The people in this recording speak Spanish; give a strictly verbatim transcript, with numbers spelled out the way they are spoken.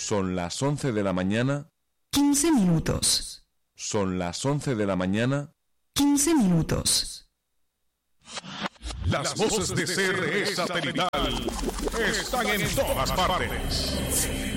Son las once de la mañana. quince minutos. Son las once de la mañana. quince minutos. Las voces de C R E Satelital están en todas partes.